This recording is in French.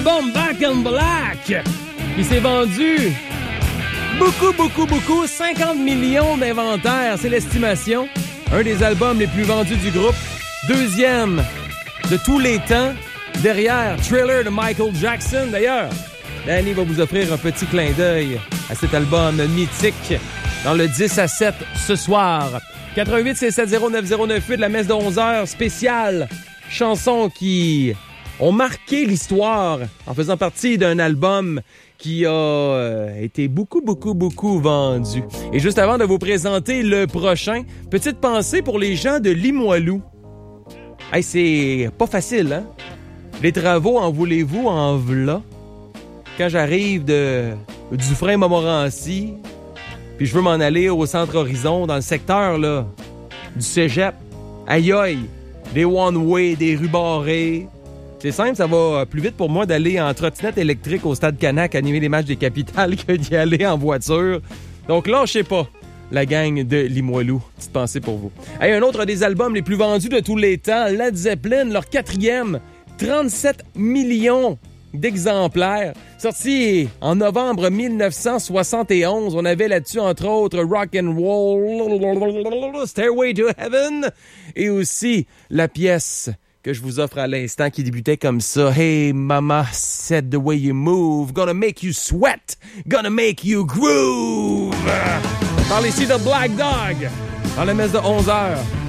album Back in Black qui s'est vendu beaucoup, 50 millions d'inventaires, c'est l'estimation. Un des albums les plus vendus du groupe. Deuxième de tous les temps, derrière Thriller de Michael Jackson. D'ailleurs, Danny va vous offrir un petit clin d'œil à cet album mythique dans le 10 à 7 ce soir. 88-670-9098, la messe de 11h spéciale. Chansons qui ont marqué l'histoire en faisant partie d'un album qui a été beaucoup vendu. Et juste avant de vous présenter le prochain, petite pensée pour les gens de Limoilou. Hey, c'est pas facile, hein? Les travaux, en voulez-vous, en v'là. Quand j'arrive de Dufresne-Montmorency, puis je veux m'en aller au Centre Horizon, dans le secteur là du cégep, aïe, des one-way, des rues barrées. C'est simple, ça va plus vite pour moi d'aller en trottinette électrique au Stade Canac animer les matchs des Capitales que d'y aller en voiture. Donc lâchez pas, la gang de Limoilou. Petite pensée pour vous. Hey, un autre des albums les plus vendus de tous les temps, Led Zeppelin, leur 4e, 37 millions d'exemplaires. Sorti en novembre 1971. On avait là-dessus, entre autres, Rock and Roll, Stairway to Heaven, et aussi la pièce que je vous offre à l'instant qui débutait comme ça. Hey, mama said the way you move, gonna make you sweat, gonna make you groove. Par ici de Black Dog, dans la messe de 11h.